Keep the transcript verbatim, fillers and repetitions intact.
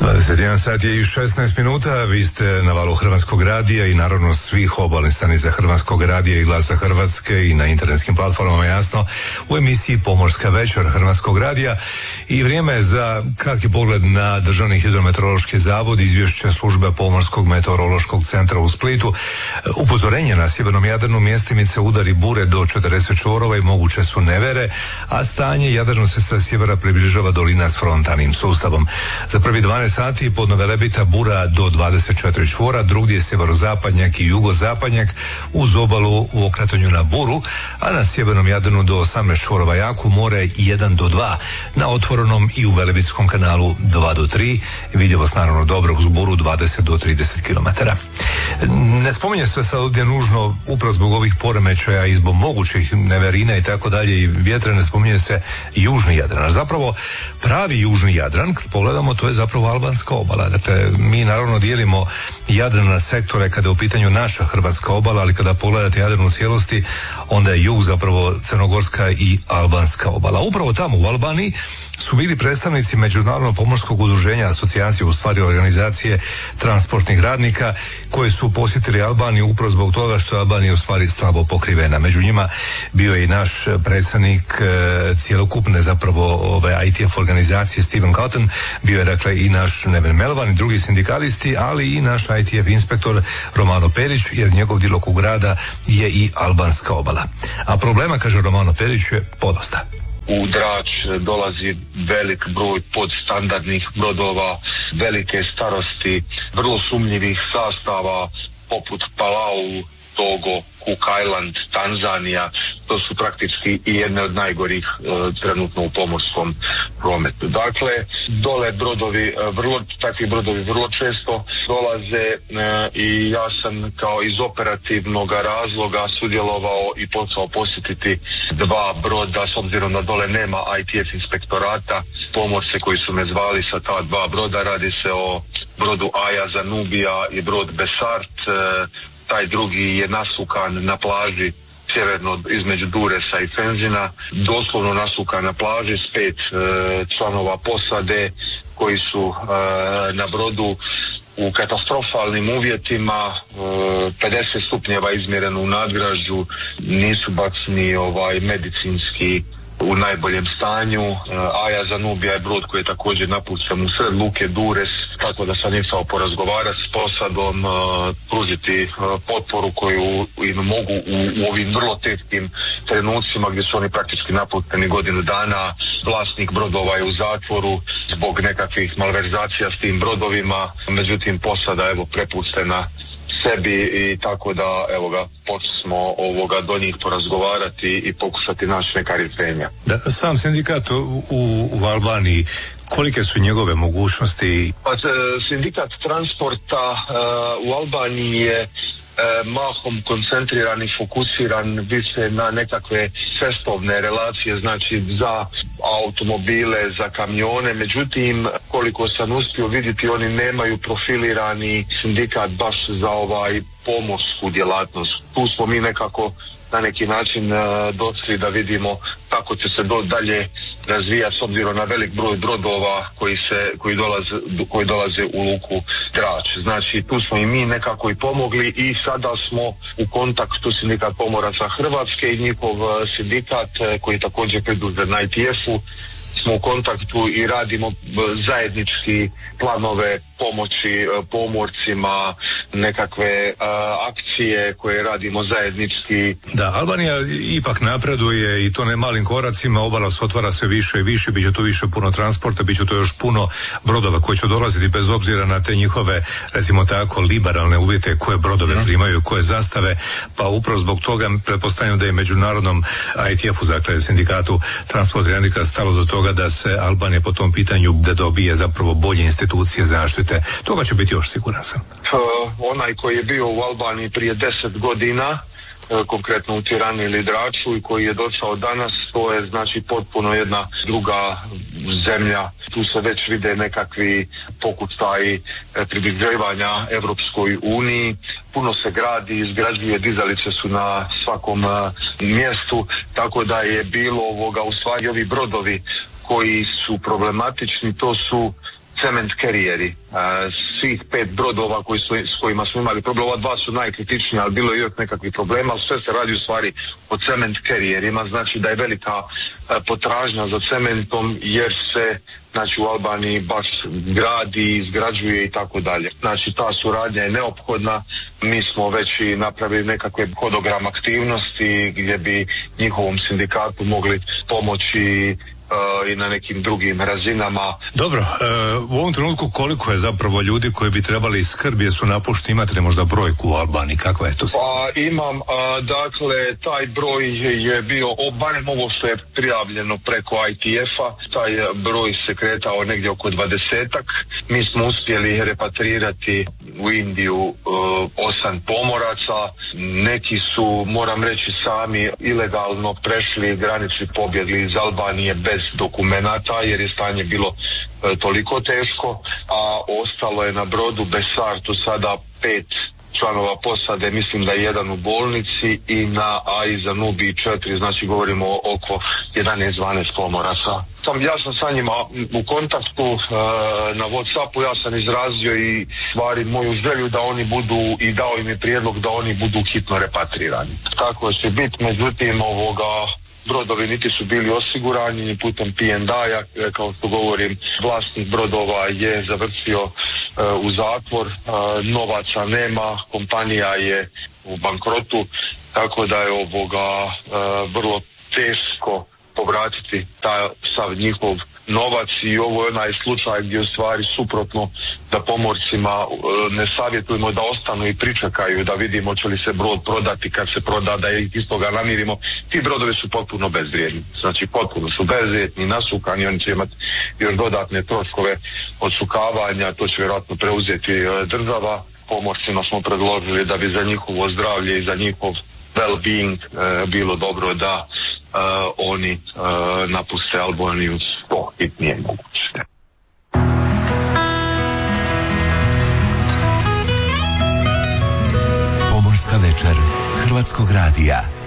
dvadeset jedan sat je i šesnaest minuta, vi ste na valu Hrvatskog radija i naravno svih obalnih stanica Hrvatskog radija i Glasa Hrvatske i na internetskim platformama, jasno, u emisiji Pomorska večer Hrvatskog radija i vrijeme je za kratki pogled na Državni hidrometeorološki zavod, izvješće službe Pomorskog meteorološkog centra u Splitu. Upozorenje na sjevernom Jadranu, mjestimice udari bure do četrdeset čvorova i moguće su nevere, a stanje Jadranu se sa sjevera približava dolina s frontalnim sustavom. Za prvi dvanaest sati pod Velebita bura do dvadeset četiri čvora, drugdje sjeverozapadnjak i jugozapadnjak uz obalu u okretanju na buru, a na sjevernom Jadranu do osamnaest čvorova jako, more jedan do dva, na otvorenom i u Velebitskom kanalu dva do tri, vidljivost naravno dobro uz buru dvadeset do trideset kilometara. Ne spominje se sad ovdje nužno upravo zbog ovih poremećaja i zbog mogućih neverina i tako dalje i vjetra, ne spominje se južni Jadran. Zapravo pravi južni Jadran, kad pogledamo, to je zapravo albanska obala. Dakle, mi naravno dijelimo Jadran na sektore kada je u pitanju naša hrvatska obala, ali kada pogledate Jadran u cijelosti, onda je jug zapravo crnogorska i albanska obala. Upravo tamo u Albaniji su bili predstavnici Međunarodnog pomorskog udruženja, asocijacije, u stvari organizacije transportnih radnika, koji su posjetili Albaniju upravo zbog toga što je Albanija u stvari slabo pokrivena. Među njima bio je i naš predsjednik e, cjelokupne zapravo ove I T F organizacije Steven Cotton, bio je dakle i naš Neven Melvan i drugi sindikalisti, ali i naš I T F inspektor Romano Perić, jer njegov djelokrug rada je i albanska obala. A problema, kaže Romano Perić, je podosta. U Drač dolazi velik broj podstandardnih brodova, velike starosti, vrlo sumnjivih sastava poput Palau, Togo, Cook Island, Tanzanija. To su praktički i jedne od najgorih e, trenutno u pomorskom prometu. Dakle, dole brodovi, vrlo, takvi brodovi vrlo često dolaze e, i ja sam kao iz operativnog razloga sudjelovao i počeo posjetiti dva broda, s obzirom da dole nema I T F inspektorata, pomorce koji su me zvali sa ta dva broda. Radi se o brodu Aja Zanubija i brod Besart. E, taj drugi je nasukan na plaži sjeverno između Duresa i Fenzina, doslovno nasukan na plaži s pet e, članova posade koji su e, na brodu u katastrofalnim uvjetima, e, pedeset stupnjeva izmjereno u nadgražđu, nisu baš ni ovaj medicinski u najboljem stanju. Aja Zanubija je brod koji je također napušten u sred luke Dures, tako da sam išao porazgovarati s posadom, pružiti potporu koju im mogu u, u ovim vrlo teškim trenucima gdje su oni praktički napušteni godinu dana. Vlasnik brodova je u zatvoru zbog nekakvih malverzacija s tim brodovima, međutim posada evo prepuštena sebi i tako da evo ga počeli smo ovoga do njih porazgovarati i pokušati naći neka rješenja. Da, sam sindikat u, u Albaniji, kolike su njegove mogućnosti? Pa, sindikat transporta uh, u Albaniji je E, mahom koncentriran i fokusiran više na nekakve cestovne relacije, znači za automobile, za kamione. Međutim, koliko sam uspio vidjeti, oni nemaju profilirani sindikat baš za ovaj pomorsku djelatnost. Tu smo mi nekako na neki način uh, došli da vidimo kako će se do dalje razvijati s obzirom na velik broj brodova koji se koji dolaze, koji dolaze u luku Drač. Znači tu smo i mi nekako i pomogli i sada smo u kontaktu sindikat pomoraca Hrvatske i njihov sindikat koji je također pridružen na I T F-u. Smo u kontaktu i radimo zajednički planove pomoći pomorcima, nekakve a, akcije koje radimo zajednički. Da, Albanija ipak napreduje i to ne malim koracima, obala se otvara sve više i više, bit će tu više puno transporta, bit će to još puno brodova koji će dolaziti bez obzira na te njihove, recimo tako, liberalne uvjete koje brodove mm. primaju, koje zastave, pa upravo zbog toga pretpostavljam da je međunarodnom I T F-u, dakle sindikatu transportnih radnika, stalo do toga da se Albanija po tom pitanju da dobije zapravo bolje institucije zaštite. Toga će biti još siguran sam. Uh, onaj koji je bio u Albaniji prije deset godina, uh, konkretno u Tirani ili Draču, i koji je došao danas, to je znači potpuno jedna druga zemlja. Tu se već vide nekakvi pokušaji približavanja Evropskoj uniji. Puno se gradi, izgrađuje, dizalice su na svakom uh, mjestu, tako da je bilo ovoga, u stvari ovi brodovi koji su problematični, to su cement kerijeri. Svih pet brodova koji su, s kojima smo imali problem, ova dva su najkritičnija, ali bilo je još nekakvih problema, ali sve se radi u stvari o cement kerijerima, znači da je velika potražnja za cementom jer se znači u Albaniji baš gradi, izgrađuje i tako dalje. Znači ta suradnja je neophodna, mi smo već i napravili nekakve hodogram aktivnosti gdje bi njihovom sindikatu mogli pomoći i na nekim drugim razinama. Dobro, e, u ovom trenutku koliko je zapravo ljudi koji bi trebali skrbi, su napušteni, imate li možda brojku u Albaniji, kakva je to? Pa imam, a, dakle, taj broj je bio, o, barem ovo što je prijavljeno preko I T F-a, taj broj se kretao negdje oko dvadesetak. Mi smo uspjeli repatrirati u Indiju uh, osam pomoraca, neki su, moram reći, sami ilegalno prešli granicu i pobjegli iz Albanije bez dokumenata jer je stanje bilo uh, toliko teško, a ostalo je na brodu Besartu sada pet članova posade, mislim da je jedan u bolnici i na Aiza Nubi četiri, znači govorimo o oko jedanaest dvanaest pomoraca. Sam, ja sam sa njima u kontaktu e, na WhatsAppu, ja sam izrazio i stvari moju želju da oni budu i dao im je prijedlog da oni budu hitno repatrirani. Tako će biti, međutim ovoga brodovi niti su bili osigurani ni putem P and I-a, kao što govorim, vlasnik brodova je završio e, u zatvor, e, novaca nema, kompanija je u bankrotu, tako da je ovoga e, vrlo teško povratiti taj sav njihov novac i ovo je onaj slučaj gdje u stvari suprotno da pomorcima ne savjetujemo da ostanu i pričekaju da vidimo će li se brod prodati, kad se proda da ih iz toga namirimo. Ti brodovi su potpuno bezvrijedni, znači potpuno su bezvrijedni, nasukani, oni će imati još dodatne troškove odsukavanja, to će vjerojatno preuzeti država. Pomorcima smo predložili da bi za njihovo zdravlje i za njihov well-being e, bilo dobro da e, oni e, napuste Albaniju što hitnije moguće. Pomorska večer Hrvatskog radija.